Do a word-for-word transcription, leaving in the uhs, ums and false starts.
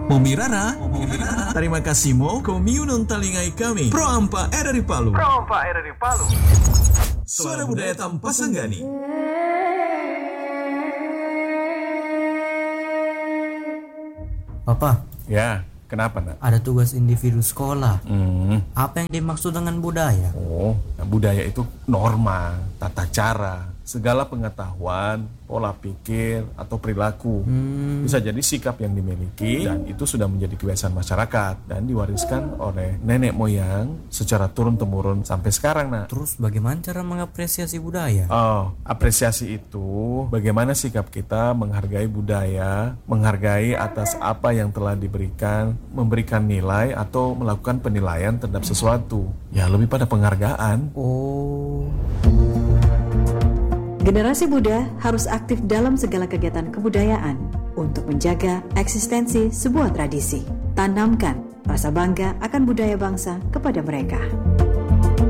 Momirara, terima kasih mo komiu non talingai kami. Pro Ampa R R I Palu. Pro Ampa R R I Palu. Suara budaya tanpa sanggani. Papa, Ya, kenapa nak? ada tugas individu sekolah. Hmm. Apa yang dimaksud dengan budaya? Oh, nah, budaya itu norma, tata cara, segala pengetahuan, pola pikir, atau perilaku. Hmm, Bisa jadi sikap yang dimiliki dan itu sudah menjadi kebiasaan masyarakat dan diwariskan oleh nenek moyang secara turun-temurun sampai sekarang, nak. terus bagaimana cara mengapresiasi budaya? Oh, apresiasi itu bagaimana sikap kita menghargai budaya, menghargai atas apa yang telah diberikan, memberikan nilai atau melakukan penilaian terhadap sesuatu. Ya, lebih pada penghargaan. Oh, Generasi muda harus aktif dalam segala kegiatan kebudayaan untuk menjaga eksistensi sebuah tradisi. Tanamkan rasa bangga akan budaya bangsa kepada mereka.